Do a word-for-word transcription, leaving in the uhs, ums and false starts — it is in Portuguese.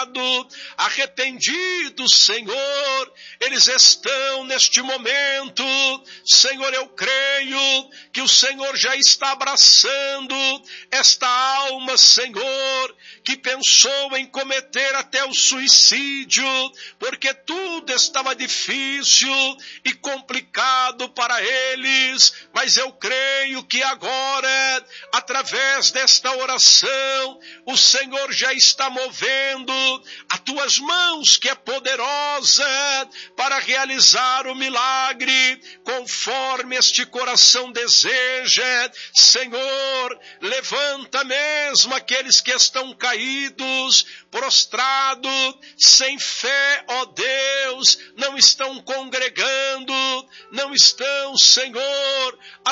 pecado, arrependidos, Senhor, eles estão neste momento. Senhor, eu creio que o Senhor já está abraçando esta alma, Senhor, que pensou em cometer até o suicídio, porque tudo estava difícil e complicado para eles, mas eu creio que agora, através desta oração, o Senhor já está movendo as tuas mãos, que é poderosa, para realizar o milagre, conforme este coração deseja. Senhor, levanta mesmo aqueles que estão caídos, prostrados, sem fé, ó Deus, não estão congregando, não estão, Senhor,